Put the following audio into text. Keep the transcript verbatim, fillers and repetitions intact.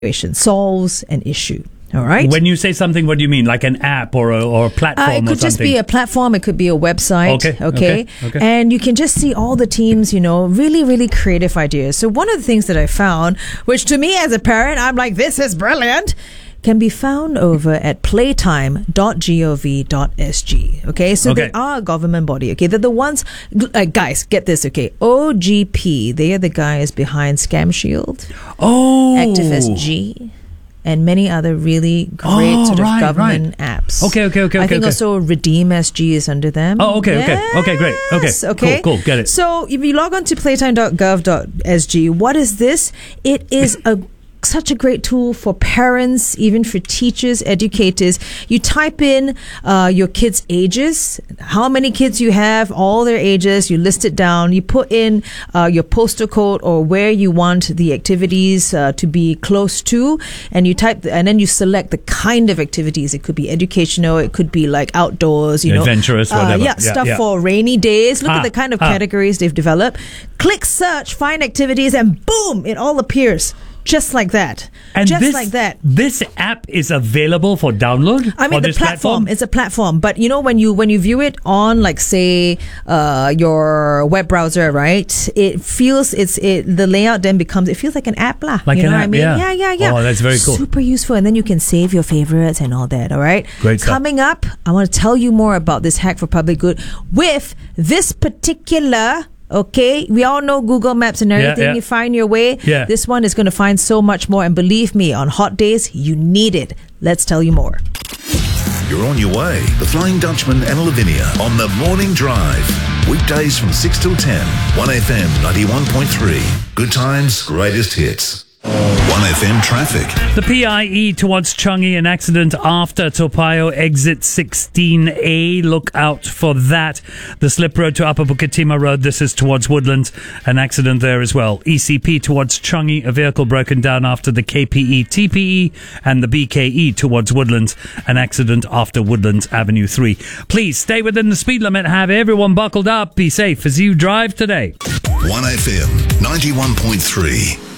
situation, solves an issue. All right. When you say something, what do you mean? Like an app or a, or a platform uh, it could or just something? be a platform. It could be a website. Okay, Okay? okay, okay. And you can just see all the teams, you know, really, really creative ideas. So one of the things that I found, which to me as a parent, I'm like, this is brilliant, can be found over at playtime dot gov dot s g. Okay, so Okay. they are a government body. Okay, they're the ones, uh, guys, get this. Okay, O G P, they are the guys behind Scam Shield, Oh. ActiveSG, and many other really great Oh, sort of right, government apps. Okay, okay, okay, I okay, think okay. also Redeem S G is under them. Oh, okay, okay. Okay, great. Okay, Yes, okay. cool, cool, get it. So if you log on to playtime dot gov dot s g, what is this? It is a such a great tool for parents, even for teachers, educators. You type in uh, your kids' ages, how many kids you have, all their ages, you list it down, you put in uh, your postal code or where you want the activities uh, to be close to, and you type, and then you select the kind of activities. It could be educational, it could be like outdoors, you know. Adventurous, Uh, whatever. yeah, Yeah, stuff yeah. for rainy days. Look Ah, at the kind of ah. categories they've developed. Click search, find activities, and boom, it all appears. Just like that. And Just this, like that. This app is available for download? I mean, on the this platform, it's a platform, but you know, when you when you view it on, like, say, uh, your web browser, right? It feels it's it the layout then becomes it feels like an app, lah. Like you an know app, what I mean? yeah. yeah, yeah, yeah. Oh, that's very cool. Super useful, and then you can save your favorites and all that. All right. Great stuff. Coming up, I want to tell you more about this hack for public good with this particular. Okay, we all know Google Maps and everything. yeah. You find your way. Yeah. This one is going to find so much more, and believe me, on hot days, you need it. Let's tell you more. You're on your way. The Flying Dutchman and Lavinia on the Morning Drive. Weekdays from six till ten. one F M ninety-one point three. Good times, greatest hits. one F M traffic. The P I E towards Changi, an accident after Topayo exit sixteen A. Look out for that. The slip road to Upper Bukit Timah Road, this is towards Woodlands. An accident there as well. E C P towards Changi, a vehicle broken down after the K P E T P E, and the B K E towards Woodlands. An accident after Woodlands Avenue three. Please stay within the speed limit. Have everyone buckled up. Be safe as you drive today. one F M ninety-one point three.